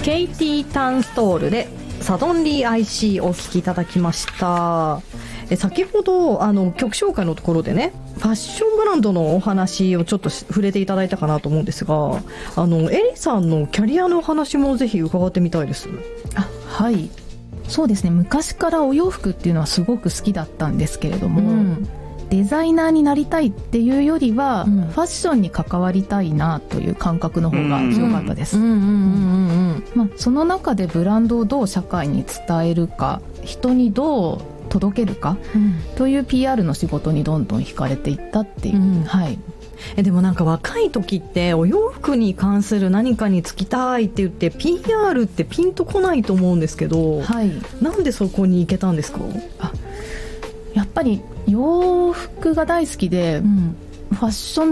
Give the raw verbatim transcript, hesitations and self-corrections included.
ケイティ・タンストールでサドンリー アイシー お聴きいただきました。え先ほどあの曲紹介のところでね、ファッションブランドのお話をちょっと触れていただいたかなと思うんですが、あのエリさんのキャリアのお話もぜひ伺ってみたいです。 あ、はい、そうですね、昔からお洋服っていうのはすごく好きだったんですけれども、うん、デザイナーになりたいっていうよりは、うん、ファッションに関わりたいなという感覚の方が強かったです。その中でブランドをどう社会に伝えるか、人にどう届けるか、うん、という ピーアール の仕事にどんどん惹かれていったっていう、うん、はい。 えでもなんか若い時ってお洋服に関する何かに就きたいって言って ピーアール ってピンとこないと思うんですけど、はい、なんでそこに行けたんですか？ あ、やっぱり洋服が大好きで、うん、ファッション